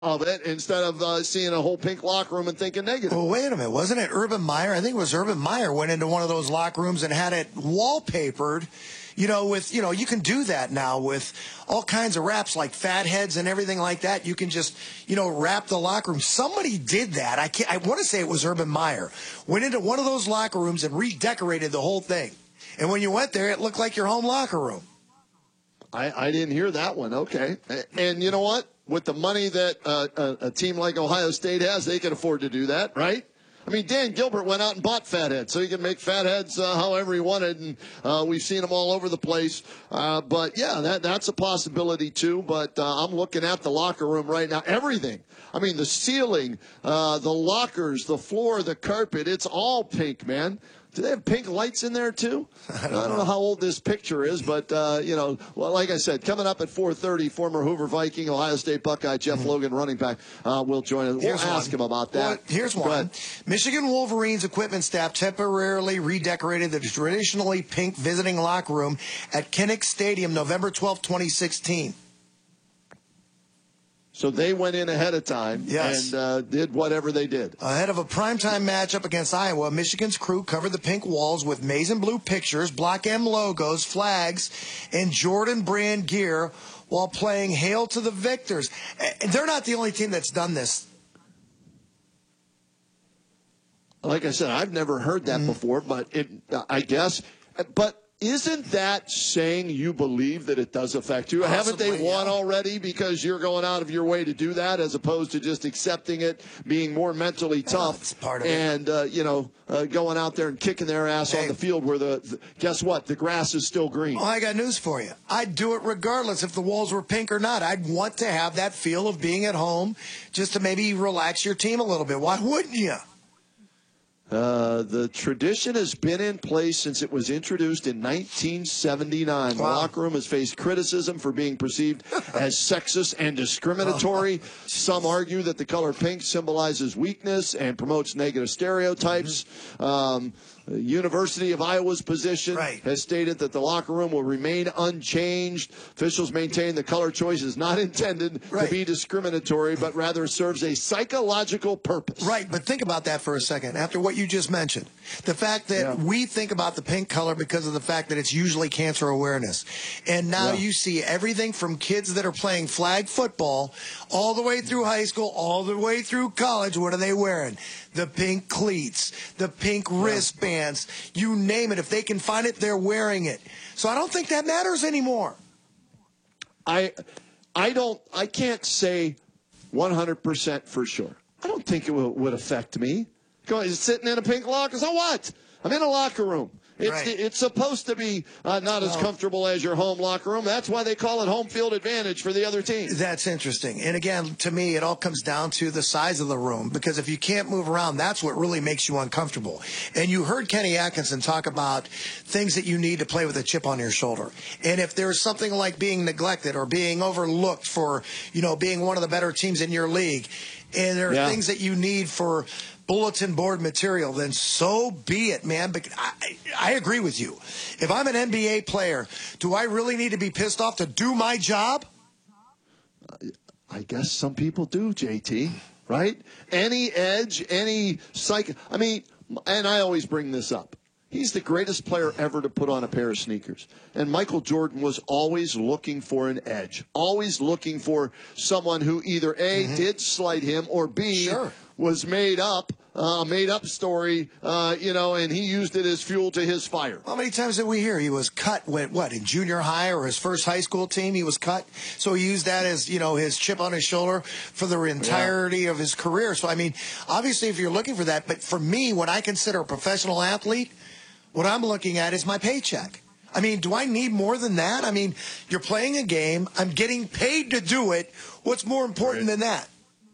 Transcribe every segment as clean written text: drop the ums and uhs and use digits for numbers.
of it instead of seeing a whole pink locker room and thinking negative. Well, wait a minute. Wasn't it Urban Meyer? I think it was Urban Meyer went into one of those locker rooms and had it wallpapered, with, you can do that now with all kinds of wraps like fat heads and everything like that. You can just, wrap the locker room. Somebody did that. I want to say it was Urban Meyer. Went into one of those locker rooms and redecorated the whole thing. And when you went there, it looked like your home locker room. I didn't hear that one. Okay. And you know what? With the money that a team like Ohio State has, they can afford to do that, right? I mean, Dan Gilbert went out and bought fatheads, so he can make fatheads however he wanted, and we've seen them all over the place. But, yeah, that's a possibility, too. But I'm looking at the locker room right now. Everything. I mean, the ceiling, the lockers, the floor, the carpet, it's all pink, man. Do they have pink lights in there, too? I don't know how old this picture is, but, well, like I said, coming up at 4:30, former Hoover Viking, Ohio State Buckeye, Jeff Logan, running back, will join us. We'll ask him about that. Well, here's one. Michigan Wolverines equipment staff temporarily redecorated the traditionally pink visiting locker room at Kinnick Stadium November 12, 2016. So they went in ahead of time and did whatever they did. Ahead of a primetime matchup against Iowa, Michigan's crew covered the pink walls with maize and blue pictures, Block M logos, flags, and Jordan brand gear while playing Hail to the Victors. They're not the only team that's done this. Like I said, I've never heard that before, but I guess. But isn't that saying you believe that it does affect you? Haven't they won already because you're going out of your way to do that as opposed to just accepting it, being more mentally tough, that's part of and, going out there and kicking their ass on the field where guess what? The grass is still green. Oh, I got news for you. I'd do it regardless if the walls were pink or not. I'd want to have that feel of being at home just to maybe relax your team a little bit. Why wouldn't you? The tradition has been in place since it was introduced in 1979. Wow. The locker room has faced criticism for being perceived as sexist and discriminatory. Some argue that the color pink symbolizes weakness and promotes negative stereotypes. University of Iowa's position has stated that the locker room will remain unchanged. Officials maintain the color choice is not intended to be discriminatory, but rather serves a psychological purpose. Right, but think about that for a second. After what you just mentioned, the fact that we think about the pink color because of the fact that it's usually cancer awareness. And now you see everything from kids that are playing flag football all the way through high school, all the way through college. What are they wearing? The pink cleats, the pink wristbands, you name it. If they can find it, they're wearing it. So I don't think that matters anymore. I can't say 100% for sure. I don't think it would affect me. Sitting in a pink locker, so what? I'm in a locker room. It's supposed to be not as comfortable as your home locker room. That's why they call it home field advantage for the other team. That's interesting. And again, to me, it all comes down to the size of the room, because if you can't move around, that's what really makes you uncomfortable. And you heard Kenny Atkinson talk about things that you need to play with a chip on your shoulder. And if there's something like being neglected or being overlooked for, being one of the better teams in your league, and there are things that you need for bulletin board material, then so be it, man. But I agree with you. If I'm an NBA player, do I really need to be pissed off to do my job? I guess some people do, JT, right? Any edge, any psych. I mean, and I always bring this up. He's the greatest player ever to put on a pair of sneakers. And Michael Jordan was always looking for an edge, always looking for someone who either A, did slight him, or B, was made up story, and he used it as fuel to his fire. How many times did we hear he was cut in junior high or his first high school team? He was cut. So he used that as, his chip on his shoulder for the entirety of his career. So, I mean, obviously, if you're looking for that, but for me, when I consider a professional athlete, what I'm looking at is my paycheck. I mean, do I need more than that? I mean, you're playing a game. I'm getting paid to do it. What's more important than that?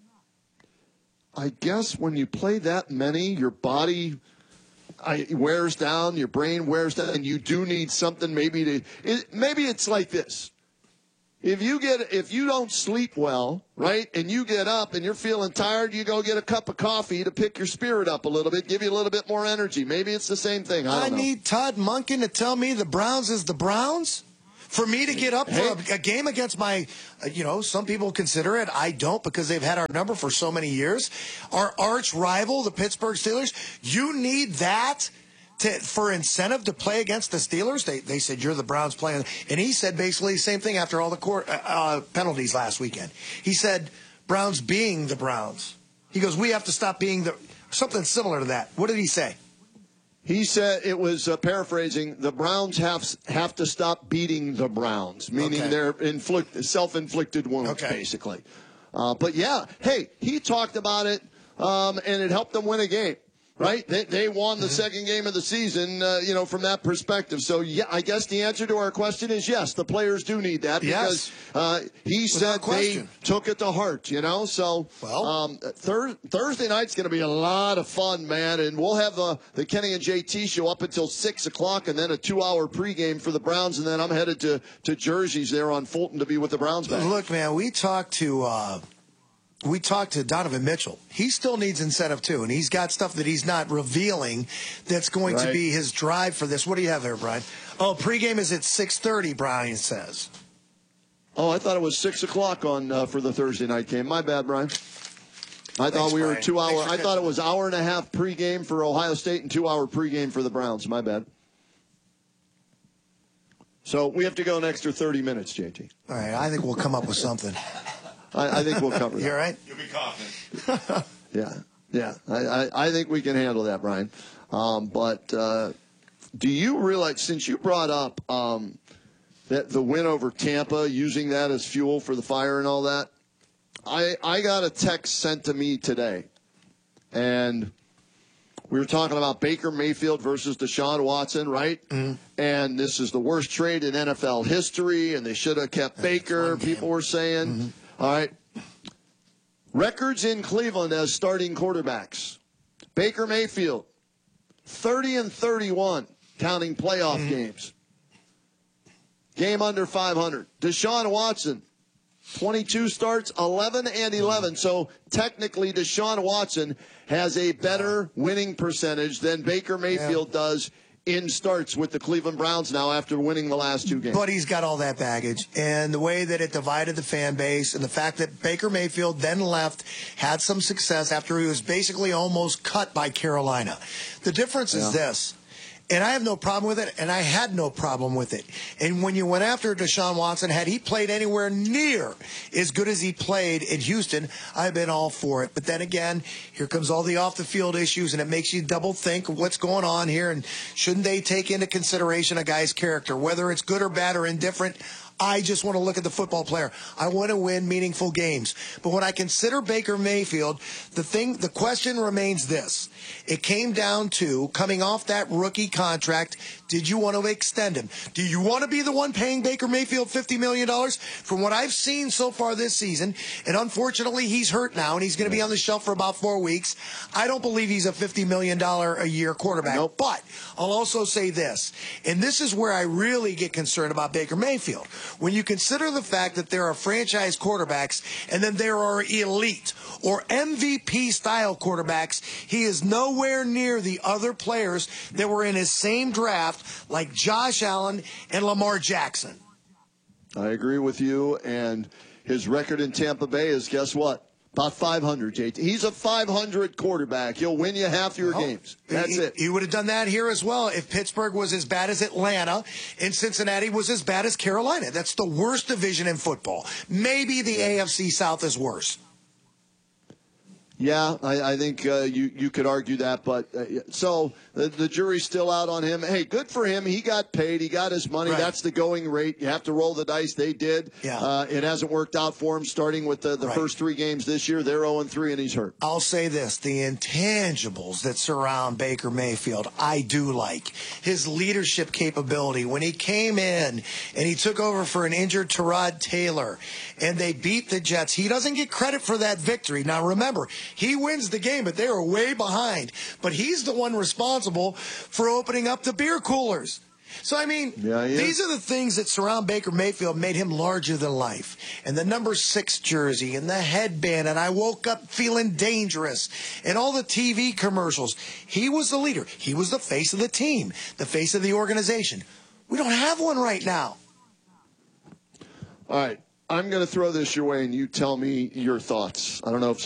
I guess when you play that many, your body wears down, your brain wears down, and you do need something maybe it's like this. If you don't sleep well, right, and you get up and you're feeling tired, you go get a cup of coffee to pick your spirit up a little bit, give you a little bit more energy. Maybe it's the same thing. I don't know. Need Todd Monken to tell me the Browns is the Browns? For me to get up for a game against my, some people consider it. I don't, because they've had our number for so many years. Our arch rival, the Pittsburgh Steelers, you need that for incentive to play against the Steelers. They said, you're the Browns playing. And he said basically the same thing after all the penalties last weekend. He said, Browns being the Browns. He goes, we have to stop being something similar to that. What did he say? He said, it was paraphrasing, the Browns have to stop beating the Browns, meaning they're self-inflicted wounds, basically. But, yeah, hey, he talked about it, and it helped them win a game, right? They won the second game of the season, from that perspective. So, yeah, I guess the answer to our question is yes, the players do need that because he said they took it to heart, So, Thursday night's going to be a lot of fun, man, and we'll have the Kenny and JT show up until 6 o'clock and then a 2-hour pregame for the Browns, and then I'm headed to Jersey's there on Fulton to be with the Browns back. Look, man, we talked to Donovan Mitchell. He still needs incentive, too, and he's got stuff that he's not revealing that's going to be his drive for this. What do you have there, Brian? Oh, pregame is at 6:30, Brian says. Oh, I thought it was 6 o'clock for the Thursday night game. My bad, Brian. I thought we were 2 hour. I thought it was hour and a half pregame for Ohio State and 2-hour pregame for the Browns. My bad. So we have to go an extra 30 minutes, JT. All right, I think we'll come up with something. I think we'll cover that. You all right? You'll be confident. Yeah. I think we can handle that, Brian. But do you realize, since you brought up that the win over Tampa, using that as fuel for the fire and all that, I got a text sent to me today, and we were talking about Baker Mayfield versus Deshaun Watson, right? Mm-hmm. And this is the worst trade in NFL history, and they should have kept Baker, people were saying. Mm-hmm. All right. Records in Cleveland as starting quarterbacks. Baker Mayfield, 30-31, counting playoff games. Game under 500. Deshaun Watson, 22 starts, 11-11. So technically Deshaun Watson has a better winning percentage than Baker Mayfield does in starts with the Cleveland Browns now after winning the last 2 games. But he's got all that baggage. And the way that it divided the fan base and the fact that Baker Mayfield then left, had some success after he was basically almost cut by Carolina. The difference is this. And I have no problem with it, and I had no problem with it. And when you went after Deshaun Watson, had he played anywhere near as good as he played in Houston, I've been all for it. But then again, here comes all the off-the-field issues, and it makes you double think of what's going on here. And shouldn't they take into consideration a guy's character, whether it's good or bad or indifferent? I just want to look at the football player. I want to win meaningful games. But when I consider Baker Mayfield, the question remains this. It came down to, coming off that rookie contract, did you want to extend him? Do you want to be the one paying Baker Mayfield $50 million? From what I've seen so far this season, and unfortunately he's hurt now, and he's going to be on the shelf for about 4 weeks, I don't believe he's a $50 million a year quarterback. Nope. But I'll also say this, and this is where I really get concerned about Baker Mayfield. When you consider the fact that there are franchise quarterbacks and then there are elite or MVP-style quarterbacks, he is nowhere near the other players that were in his same draft like Josh Allen and Lamar Jackson. I agree with you, and his record in Tampa Bay is, guess what? About 500, JT. He's a 500 quarterback. He'll win you half your games. That's it. He would have done that here as well if Pittsburgh was as bad as Atlanta and Cincinnati was as bad as Carolina. That's the worst division in football. Maybe the AFC South is worse. Yeah, I think you could argue that, but so the jury's still out on him. Hey, good for him. He got paid. He got his money. Right. That's the going rate. You have to roll the dice. They did. Yeah. It hasn't worked out for him starting with the first 3 games this year. They're 0-3, and he's hurt. I'll say this. The intangibles that surround Baker Mayfield, I do like. His leadership capability. When he came in and he took over for an injured Tyrod Taylor, and they beat the Jets, he doesn't get credit for that victory. Now, remember, he wins the game, but they were way behind. But he's the one responsible for opening up the beer coolers. So, I mean, these are the things that surround Baker Mayfield, made him larger than life. And the number 6 jersey and the headband, and I woke up feeling dangerous, and all the TV commercials. He was the leader. He was the face of the team, the face of the organization. We don't have one right now. All right. I'm going to throw this your way, and you tell me your thoughts. I don't know if